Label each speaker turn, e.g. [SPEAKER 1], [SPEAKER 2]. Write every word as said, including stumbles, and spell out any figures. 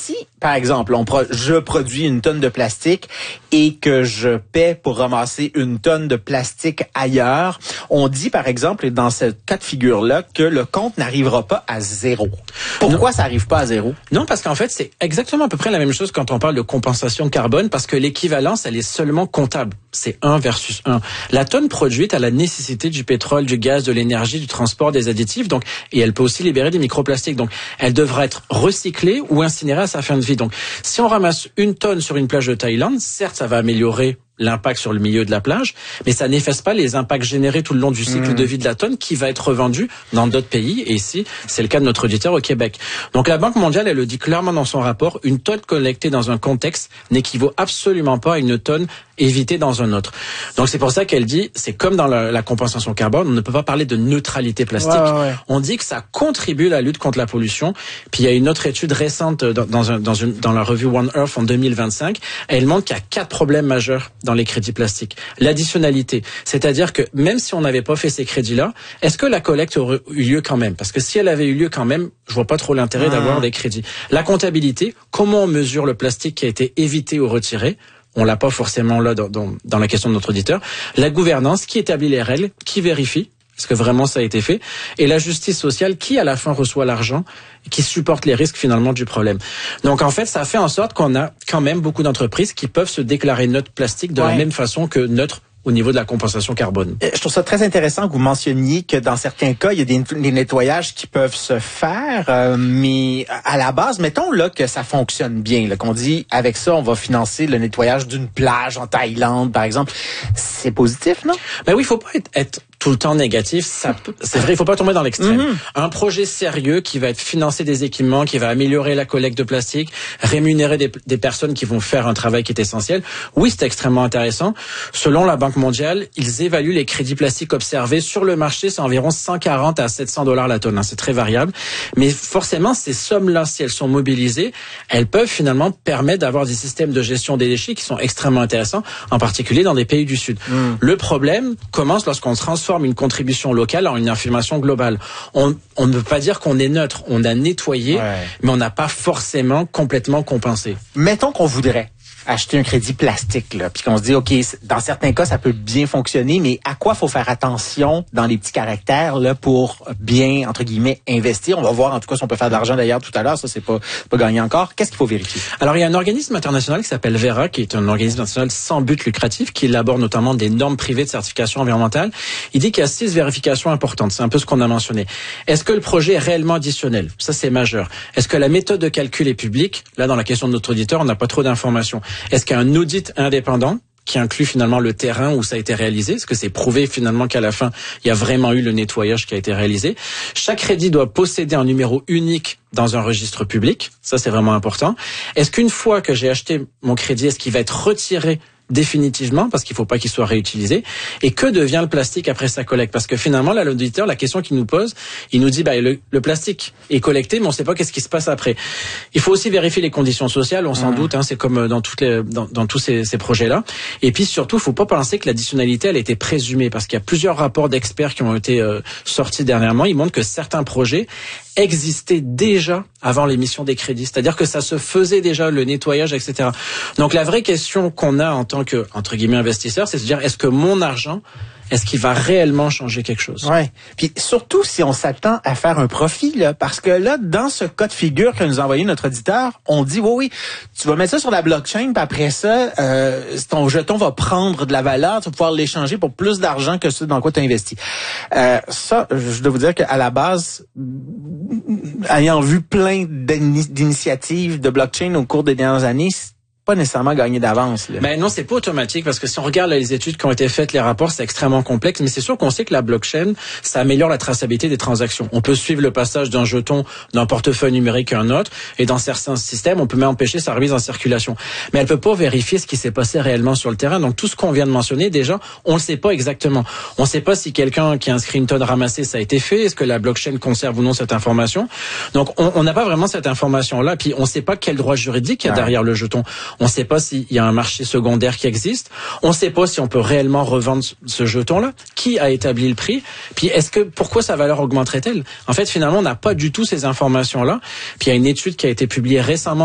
[SPEAKER 1] si, par exemple, on pro- je produis une tonne de plastique et que je paie pour ramasser une tonne de plastique ailleurs, on dit, par exemple, dans ce cas de figure-là, que le compte n'arrivera pas à zéro. Pourquoi non. ça n'arrive pas à zéro?
[SPEAKER 2] Non, parce qu'en fait, c'est exactement à peu près la même chose quand on parle de compensation carbone, parce que l'équivalence, elle est seulement comptable. C'est un versus un. La tonne produite a la nécessité du pétrole, du gaz, de l'énergie, du transport, des additifs, donc, et elle peut aussi libérer des microplastiques. Donc, elle devra être recyclée ou incinérée à sa fin de vie. Donc, si on ramasse une tonne sur une plage de Thaïlande, certes, ça va améliorer l'impact sur le milieu de la plage, mais ça n'efface pas les impacts générés tout le long du cycle mmh. de vie de la tonne qui va être revendu dans d'autres pays. Et ici, c'est le cas de notre auditeur au Québec. Donc la Banque mondiale, elle le dit clairement dans son rapport, une tonne collectée dans un contexte n'équivaut absolument pas à une tonne évitée dans un autre. Donc c'est pour ça qu'elle dit, c'est comme dans la, la compensation carbone, on ne peut pas parler de neutralité plastique. Ouais, ouais, ouais. On dit que ça contribue à la lutte contre la pollution. Puis il y a une autre étude récente dans, dans, un, dans, une, dans la revue One Earth en deux mille vingt-cinq. Elle montre qu'il y a quatre problèmes majeurs dans les crédits plastiques. L'additionnalité, c'est-à-dire que même si on n'avait pas fait ces crédits-là, est-ce que la collecte aurait eu lieu quand même? Parce que si elle avait eu lieu quand même, je vois pas trop l'intérêt ah. d'avoir des crédits. La comptabilité, comment on mesure le plastique qui a été évité ou retiré? On l'a pas forcément là dans, dans, dans la question de notre auditeur. La gouvernance, qui établit les règles, qui vérifie? Est-ce que vraiment ça a été fait? Et la justice sociale, qui à la fin reçoit l'argent, qui supporte les risques finalement du problème. Donc en fait, ça fait en sorte qu'on a quand même beaucoup d'entreprises qui peuvent se déclarer neutres plastique de ouais. la même façon que neutres au niveau de la compensation carbone.
[SPEAKER 1] Je trouve ça très intéressant que vous mentionniez que dans certains cas, il y a des, des nettoyages qui peuvent se faire, euh, mais à la base, mettons là que ça fonctionne bien, là, qu'on dit avec ça, on va financer le nettoyage d'une plage en Thaïlande, par exemple. C'est positif, non?
[SPEAKER 2] Ben oui, il faut pas être, être tout le temps négatif. Ça, c'est vrai, il faut pas tomber dans l'extrême. Mm-hmm. Un projet sérieux qui va être financer des équipements, qui va améliorer la collecte de plastique, rémunérer des, des personnes qui vont faire un travail qui est essentiel. Oui, c'est extrêmement intéressant. Selon la Banque mondiale, ils évaluent les crédits plastiques observés sur le marché, c'est environ cent quarante à sept cents dollars la tonne. Hein, c'est très variable. Mais forcément, ces sommes-là, si elles sont mobilisées, elles peuvent finalement permettre d'avoir des systèmes de gestion des déchets qui sont extrêmement intéressants, en particulier dans des pays du Sud. Mm. Le problème commence lorsqu'on transforme une contribution locale en une affirmation globale. On, on ne peut pas dire qu'on est neutre. On a nettoyé, ouais. mais on n'a pas forcément complètement compensé.
[SPEAKER 1] Mettons qu'on voudrait acheter un crédit plastique, là, puis qu'on se dit, OK, dans certains cas, ça peut bien fonctionner, mais à quoi faut faire attention dans les petits caractères là pour bien, entre guillemets, investir? On va voir, en tout cas, si on peut faire de l'argent d'ailleurs tout à l'heure. Ça, c'est pas, c'est pas gagné encore. Qu'est-ce qu'il faut vérifier?
[SPEAKER 2] Alors, il y a un organisme international qui s'appelle Verra, qui est un organisme international sans but lucratif, qui élabore notamment des normes privées de certification environnementale. Il dit qu'il y a six vérifications importantes. C'est un peu ce qu'on a mentionné. Est-ce que le projet est réellement additionnel? Ça, c'est majeur. Est-ce que la méthode de calcul est publique? Là, dans la question de notre auditeur, on n'a pas trop d'informations. Est-ce qu'il y a un audit indépendant qui inclut finalement le terrain où ça a été réalisé? Est-ce que c'est prouvé finalement qu'à la fin, il y a vraiment eu le nettoyage qui a été réalisé? Chaque crédit doit posséder un numéro unique dans un registre public. Ça, c'est vraiment important. Est-ce qu'une fois que j'ai acheté mon crédit, est-ce qu'il va être retiré définitivement, parce qu'il faut pas qu'il soit réutilisé? Et que devient le plastique après sa collecte? Parce que finalement, là, l'auditeur, la question qu'il nous pose, il nous dit, bah, le, le plastique est collecté, mais on sait pas qu'est-ce qui se passe après. Il faut aussi vérifier les conditions sociales, on s'en mmh. doute, hein, c'est comme dans toutes les, dans, dans tous ces, ces projets-là. Et puis surtout, il faut pas penser que l'additionnalité, elle était présumée, parce qu'il y a plusieurs rapports d'experts qui ont été euh, sortis dernièrement. Ils montrent que certains projets existaient déjà avant l'émission des crédits. C'est-à-dire que ça se faisait déjà, le nettoyage, et cetera. Donc la vraie question qu'on a en tant que, entre guillemets, investisseur, c'est de se dire, est-ce que mon argent, est-ce qu'il va réellement changer quelque chose?
[SPEAKER 1] Ouais. Puis surtout si on s'attend à faire un profit, là, parce que là, dans ce cas de figure que nous a envoyé notre auditeur, on dit, oui, oui, tu vas mettre ça sur la blockchain, puis après ça, euh, ton jeton va prendre de la valeur, tu vas pouvoir l'échanger pour plus d'argent que ce dans quoi tu as investi. Euh, ça, je dois vous dire qu'à la base, ayant vu plein d'initiatives de blockchain au cours des dernières années, pas nécessairement gagné d'avance. Là.
[SPEAKER 2] Ben non, c'est pas automatique, parce que si on regarde là, les études qui ont été faites, les rapports, c'est extrêmement complexe, mais c'est sûr qu'on sait que la blockchain, ça améliore la traçabilité des transactions. On peut suivre le passage d'un jeton d'un portefeuille numérique à un autre, et dans certains systèmes, on peut même empêcher sa remise en circulation. Mais elle peut pas vérifier ce qui s'est passé réellement sur le terrain. Donc tout ce qu'on vient de mentionner, déjà, on le sait pas exactement. On sait pas si quelqu'un qui inscrit une tonne ramassée, ça a été fait, est-ce que la blockchain conserve ou non cette information. Donc on n'a pas vraiment cette information-là, puis on sait pas quel droit juridique il y a derrière le jeton. On ne sait pas s'il y a un marché secondaire qui existe. On ne sait pas si on peut réellement revendre ce jeton-là. Qui a établi le prix? Puis est-ce que pourquoi sa valeur augmenterait-elle? En fait, finalement, on n'a pas du tout ces informations-là. Puis il y a une étude qui a été publiée récemment